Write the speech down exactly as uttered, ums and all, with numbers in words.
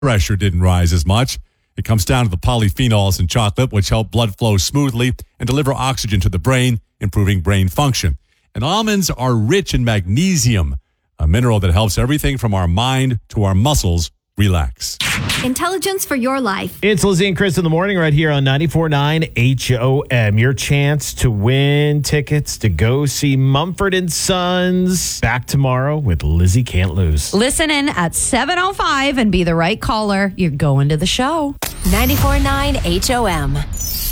pressure didn't rise as much. It comes down to the polyphenols in chocolate, which help blood flow smoothly and deliver oxygen to the brain, improving brain function. And almonds are rich in magnesium, a mineral that helps everything from our mind to our muscles relax. Intelligence for your life. It's Lizzie and Chris in the morning right here on ninety-four point nine H O M. Your chance to win tickets to go see Mumford and Sons. Back tomorrow with Lizzie Can't Lose. Listen in at seven oh five and be the right caller. You're going to the show. ninety-four point nine H O M.